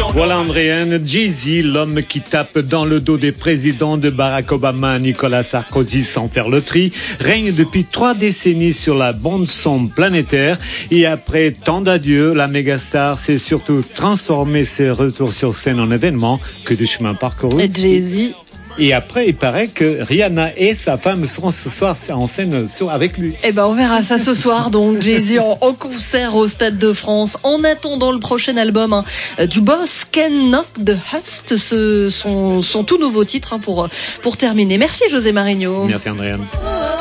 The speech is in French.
Voilà Andréane, Jay-Z, l'homme qui tape dans le dos des présidents de Barack Obama, Nicolas Sarkozy sans faire le tri, règne depuis 3 décennies sur la bande-son planétaire. Et après tant d'adieux, la mégastar s'est surtout transformée ses retours sur scène en événement que de chemin parcouru. Et Jay-Z. Et après, il paraît que Rihanna et sa femme seront ce soir en scène avec lui. Eh ben, on verra ça ce soir. Donc, Jay-Z en concert au Stade de France. En attendant le prochain album du boss Ken Knock de Hust, son tout nouveau titre pour terminer. Merci José Marigno. Merci Andréane.